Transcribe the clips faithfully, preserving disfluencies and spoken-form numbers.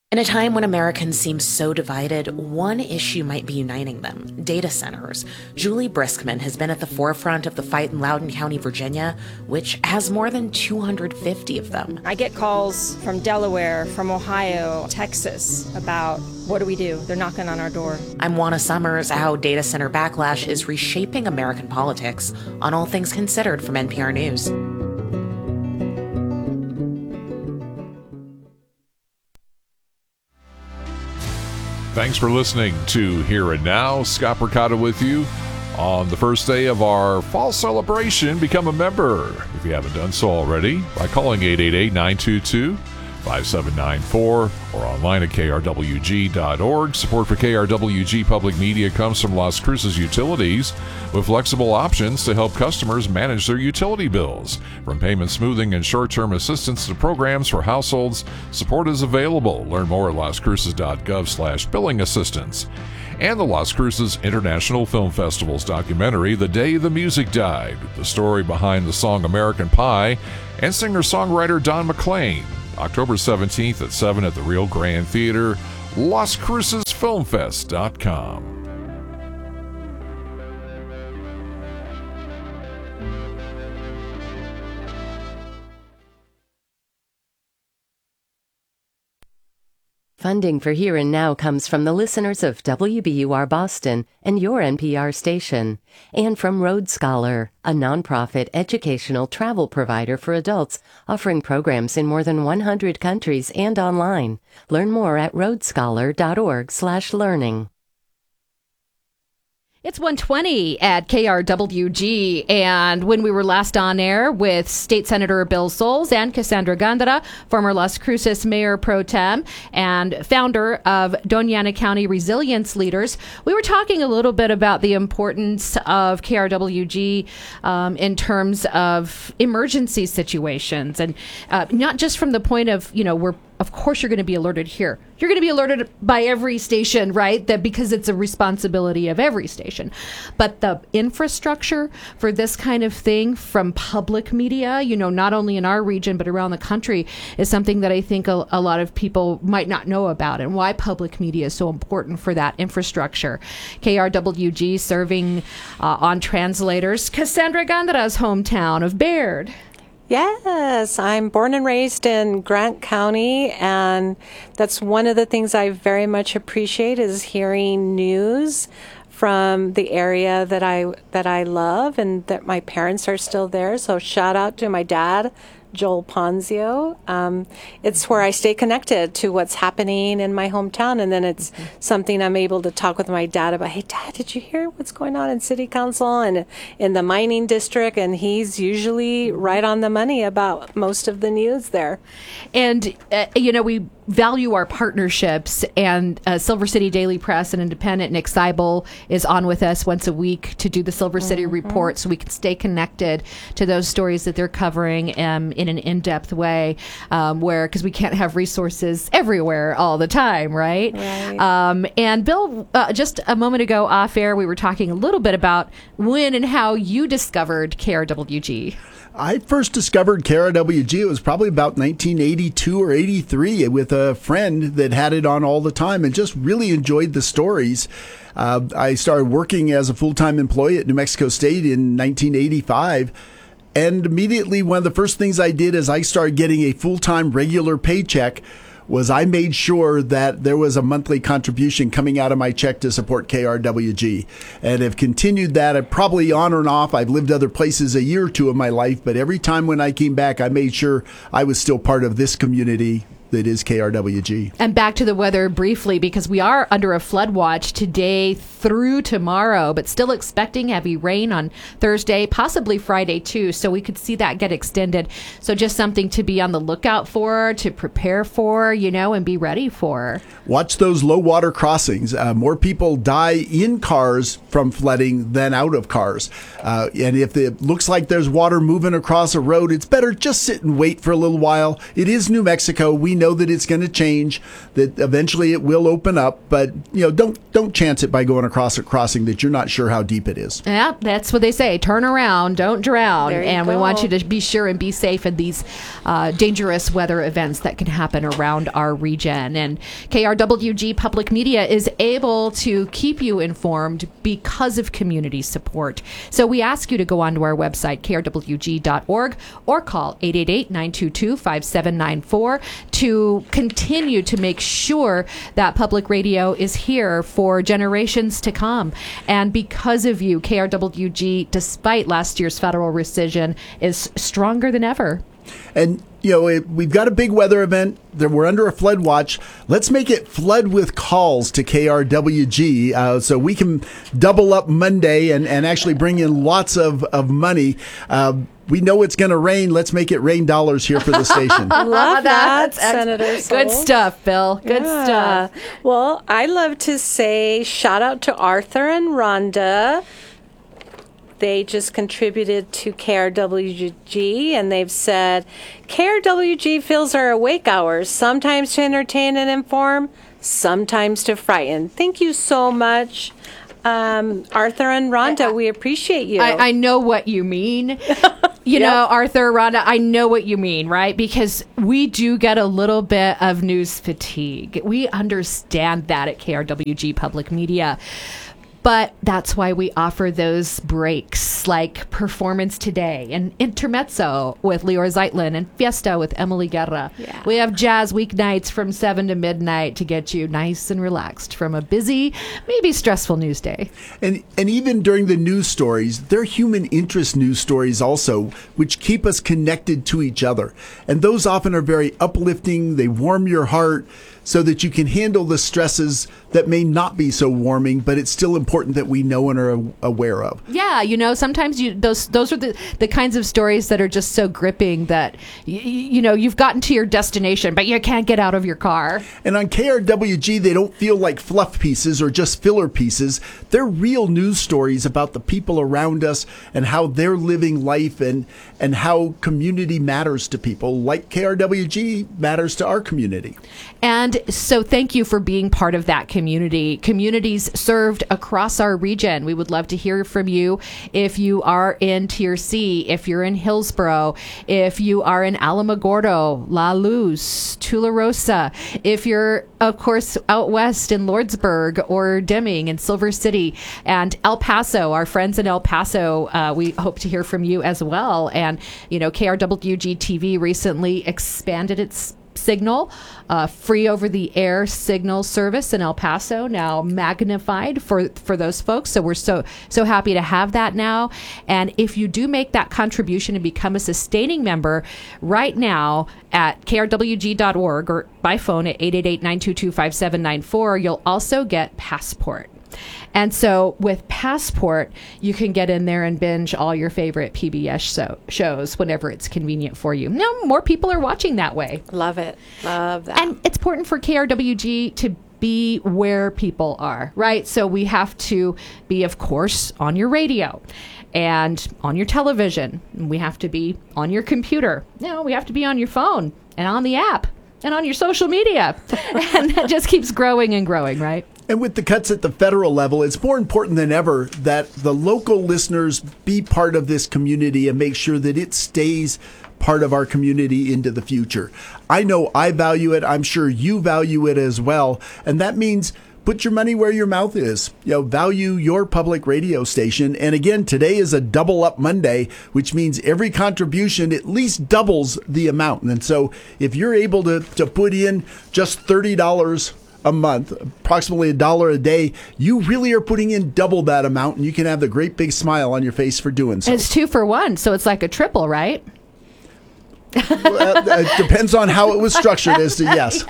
In a time when Americans seem so divided, one issue might be uniting them: data centers. Julie Briskman has been at the forefront of the fight in Loudoun County, Virginia, which has more than two hundred fifty of them. I get calls from Delaware, from Ohio, Texas about what do we do? They're knocking on our door. I'm Juana Summers. How data center backlash is reshaping American politics on All Things Considered from N P R News. Thanks for listening to Here and Now. Scott Percotta with you on the first day of our fall celebration. Become a member, if you haven't done so already, by calling eight eight eight, nine two two, five seven nine four or online at K R W G dot org. Support for K R W G Public Media comes from Las Cruces Utilities, with flexible options to help customers manage their utility bills. From payment smoothing and short-term assistance to programs for households, support is available. Learn more at las cruces dot gov slash billing assistance. And the Las Cruces International Film Festival's documentary, The Day the Music Died, the story behind the song American Pie, and singer-songwriter Don McLean. October seventeenth at seven at the Rio Grande Theater, las cruces film fest dot com. Funding for Here and Now comes from the listeners of W B U R Boston and your N P R station, and from Road Scholar, a nonprofit educational travel provider for adults offering programs in more than one hundred countries and online. Learn more at road scholar dot org slash learning. It's one twenty at K R W G, and when we were last on air with State Senator Bill Soules and Cassandra Gandara, former Las Cruces Mayor Pro Tem and founder of Doña Ana County Resilience Leaders, we were talking a little bit about the importance of K R W G um, in terms of emergency situations, and uh, not just from the point of, you know, we're of course, you're going to be alerted here. You're going to be alerted by every station, right? That because it's a responsibility of every station. But the infrastructure for this kind of thing from public media, you know, not only in our region, but around the country, is something that I think a, a lot of people might not know about, and why public media is so important for that infrastructure. K R W G serving uh, on translators. Cassandra Gandara's hometown of Baird. Yes, I'm born and raised in Grant County, and that's one of the things I very much appreciate is hearing news from the area that I that I love, and that my parents are still there. So shout out to my dad, Joel Ponzio. Um, it's where I stay connected to what's happening in my hometown, and then it's mm-hmm. something I'm able to talk with my dad about. Hey, Dad, did you hear what's going on in City Council and in the mining district? And he's usually right on the money about most of the news there. And, uh, you know, we value our partnerships, and uh, Silver City Daily Press and Independent, Nick Seibel is on with us once a week to do the Silver City mm-hmm. report, so we can stay connected to those stories that they're covering um, in an in-depth way, um, where, because we can't have resources everywhere all the time, right? Right. Um, and Bill, uh, just a moment ago off air, we were talking a little bit about when and how you discovered K R W G. I first discovered K R W G, it was probably about nineteen eighty-two or eighty-three, with a friend that had it on all the time and just really enjoyed the stories. Uh, I started working as a full-time employee at New Mexico State in nineteen eighty-five. And immediately, one of the first things I did is I started getting a full-time regular paycheck was I made sure that there was a monthly contribution coming out of my check to support K R W G, and have continued that. I probably on and off. I've lived other places a year or two of my life, but every time when I came back, I made sure I was still part of this community that is K R W G. And back to the weather briefly, because we are under a flood watch today through tomorrow, but still expecting heavy rain on Thursday, possibly Friday too. So we could see that get extended. So just something to be on the lookout for, to prepare for, you know, and be ready for. Watch those low water crossings. Uh, more people die in cars from flooding than out of cars. Uh, and if it looks like there's water moving across a road, it's better just sit and wait for a little while. It is New Mexico. We know that it's going to change, that eventually it will open up, but you know, don't don't chance it by going across a crossing that you're not sure how deep it is. Yeah, that's what they say. Turn around, don't drown. There you And we go. want you to be sure and be safe in these uh, dangerous weather events that can happen around our region. And K R W G Public Media is able to keep you informed because of community support. So we ask you to go onto our website, K R W G dot org, or call eight eight eight, nine two two, five seven nine four to continue to make sure that public radio is here for generations to come. And because of you, K R W G, despite last year's federal rescission, is stronger than ever. And, you know, it, we've got a big weather event. That we're under a flood watch. Let's make it flood with calls to K R W G uh, so we can double up Monday and, and actually bring in lots of, of money. Uh, we know it's going to rain. Let's make it rain dollars here for the station. Love that, That's Senator Good Soul. stuff, Bill. Good Yeah. stuff. Well, I love to say shout out to Arthur and Rhonda. They just contributed to K R W G, and they've said K R W G fills our awake hours, sometimes to entertain and inform, sometimes to frighten. Thank you so much, um, Arthur and Rhonda. We appreciate you. I, I know what you mean. You know, Arthur, Rhonda, I know what you mean, right? Because we do get a little bit of news fatigue. We understand that at K R W G Public Media. But that's why we offer those breaks like Performance Today and Intermezzo with Leora Zeitlin and Fiesta with Emily Guerra. Yeah. We have jazz weeknights from seven to midnight to get you nice and relaxed from a busy, maybe stressful news day. And and even during the news stories, they're human interest news stories also, which keep us connected to each other. And those often are very uplifting. They warm your heart so that you can handle the stresses that may not be so warming, but it's still important that we know and are aware of. Yeah, you know, sometimes you those those are the, the kinds of stories that are just so gripping that, y- you know, you've gotten to your destination, but you can't get out of your car. And on K R W G, they don't feel like fluff pieces or just filler pieces. They're real news stories about the people around us and how they're living life and, and how community matters to people, like K R W G matters to our community. And so thank you for being part of that community. Communities served across our region. We would love to hear from you if you are in Tier C, if you're in Hillsborough, if you are in Alamogordo, La Luz, Tularosa, if you're, of course, out west in Lordsburg or Deming in Silver City and El Paso, our friends in El Paso, uh, we hope to hear from you as well. And, you know, K R W G T V recently expanded its signal, uh, free over-the-air signal service in El Paso, now magnified for for those folks. So we're so so happy to have that now. And if you do make that contribution and become a sustaining member right now at K R W G dot org or by phone at eight eight eight, nine two two, five seven nine four, you'll also get Passport. And so with Passport, you can get in there and binge all your favorite P B S show, shows whenever it's convenient for you. Now, more people are watching that way. Love it. Love that. And it's important for K R W G to be where people are, right? So we have to be, of course, on your radio and on your television. We have to be on your computer. You know, we have to be on your phone and on the app and on your social media. And that just keeps growing and growing, right? And with the cuts at the federal level, it's more important than ever that the local listeners be part of this community and make sure that it stays part of our community into the future. I know I value it. I'm sure you value it as well. And that means put your money where your mouth is. You know, value your public radio station. And again, today is a double up Monday, which means every contribution at least doubles the amount. And so if you're able to, to put in just thirty dollars a month, approximately a dollar a day, you really are putting in double that amount, and you can have the great big smile on your face for doing so. It's two for one, so it's like a triple, right? Well, it depends on how it was structured as to yes.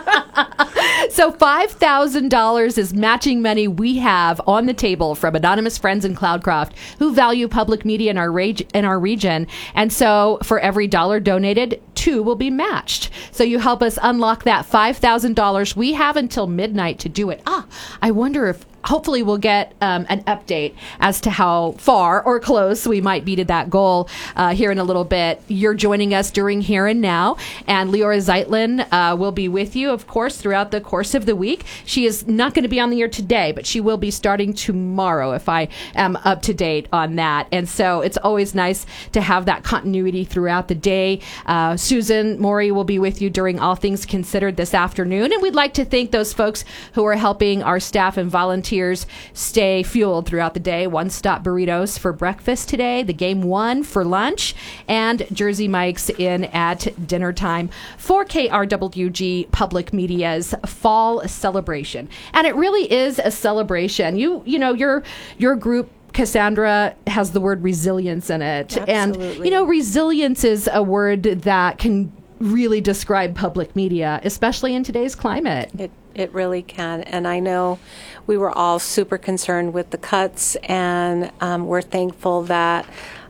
So five thousand dollars is matching money we have on the table from anonymous friends in Cloudcroft who value public media in our reg- in our region. And so for every dollar donated, two will be matched. So you help us unlock that five thousand dollars. We have until midnight to do it. Ah, I wonder if hopefully we'll get um, an update as to how far or close we might be to that goal uh, here in a little bit. You're joining us during Here and Now, and Leora Zeitlin uh, will be with you, of course, throughout the course of the week. She is not going to be on the air today, but she will be starting tomorrow if I am up to date on that. And so it's always nice to have that continuity throughout the day. Uh, Susan Mori will be with you during All Things Considered this afternoon, and we'd like to thank those folks who are helping our staff and volunteers stay fueled throughout the day. One Stop Burritos for breakfast today, the Game One for lunch, and Jersey Mike's in at dinner time for K R W G Public Media's fall celebration. And it really is a celebration. You you know, your your group, Cassandra, has the word resilience in it. Absolutely. And, you know, resilience is a word that can really describe public media, especially in today's climate. It it really can. And I know we were all super concerned with the cuts, and um, we're thankful that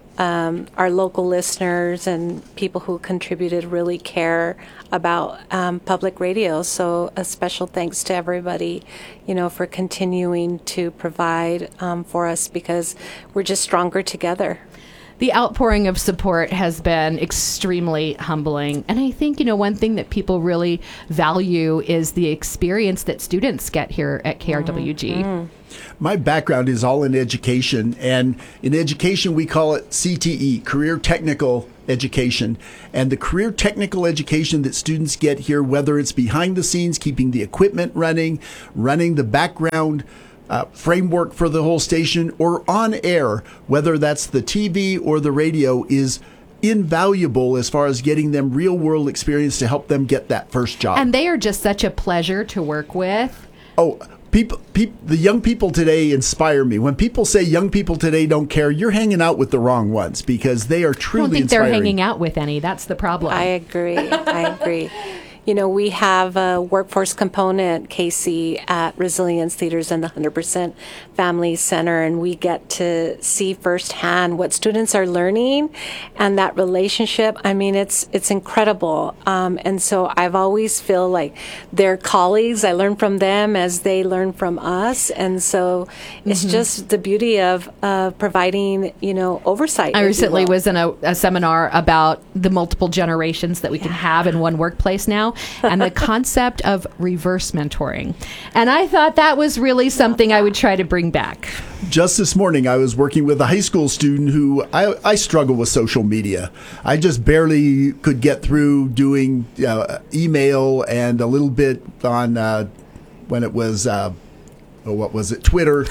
um, our local listeners and people who contributed really care about um, public radio. So a special thanks to everybody, you know, for continuing to provide um, for us, because we're just stronger together. The outpouring of support has been extremely humbling. And I think, you know, one thing that people really value is the experience that students get here at K R W G. Mm-hmm. My background is all in education, and in education we call it C T E, Career Technical Education. And the career technical education that students get here, whether it's behind the scenes, keeping the equipment running, running the background Uh, framework for the whole station, or on air, whether that's the T V or the radio, is invaluable as far as getting them real world experience to help them get that first job. And they are just such a pleasure to work with. Oh, people, peop, the young people today inspire me. When people say young people today don't care, you're hanging out with the wrong ones, because they are truly I don't think inspiring. they're hanging out with any. That's the problem. I agree. I agree. You know, we have a workforce component, Casey, at Resilience Leaders and the one hundred percent Family Center, and we get to see firsthand what students are learning and that relationship. I mean, it's it's incredible. Um, and so I've always feel like they're colleagues. I learn from them as they learn from us. And so it's mm-hmm. just the beauty of uh, providing, you know, oversight. I recently was in a, a seminar about the multiple generations that we can have in one workplace now, and the concept of reverse mentoring. And I thought that was really something I would try to bring back. Just this morning, I was working with a high school student who I, I struggle with social media. I just barely could get through doing uh, email and a little bit on uh, when it was, uh, oh, what was it, Twitter.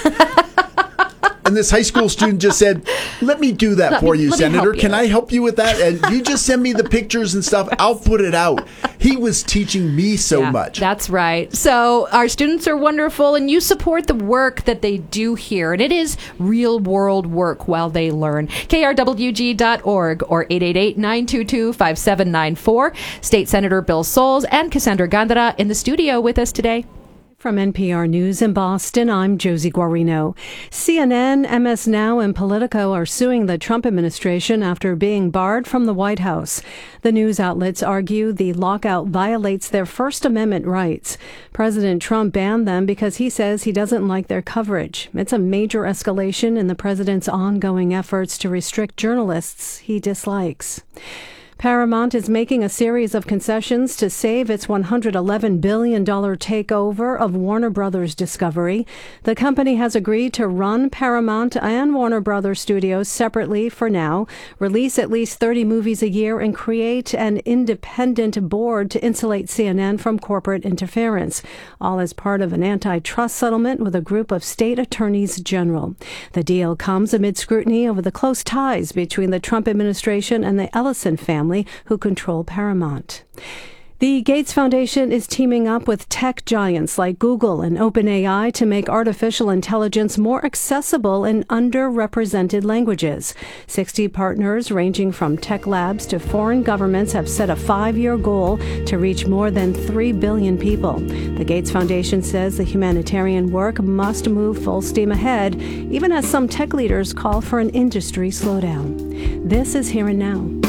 And this high school student just said, let me do that let for me, you, Senator. you. Can I help you with that? And you just send me the pictures and stuff. I'll put it out. He was teaching me so yeah, much. That's right. So our students are wonderful, and you support the work that they do here. And it is real world work while they learn. K R W G dot org or eight eight eight, nine two two, five seven nine four. State Senator Bill Soules and Cassandra Gandara in the studio with us today. From N P R News in Boston, I'm Josie Guarino. C N N, M S Now, and Politico are suing the Trump administration after being barred from the White House. The news outlets argue the lockout violates their First Amendment rights. President Trump banned them because he says he doesn't like their coverage. It's a major escalation in the president's ongoing efforts to restrict journalists he dislikes. Paramount is making a series of concessions to save its one hundred eleven billion dollars takeover of Warner Brothers Discovery. The company has agreed to run Paramount and Warner Brothers Studios separately for now, release at least thirty movies a year, and create an independent board to insulate C N N from corporate interference, all as part of an antitrust settlement with a group of state attorneys general. The deal comes amid scrutiny over the close ties between the Trump administration and the Ellison family, who control Paramount. The Gates Foundation is teaming up with tech giants like Google and OpenAI to make artificial intelligence more accessible in underrepresented languages. sixty partners ranging from tech labs to foreign governments have set a five-year goal to reach more than three billion people. The Gates Foundation says the humanitarian work must move full steam ahead, even as some tech leaders call for an industry slowdown. This is Here and Now.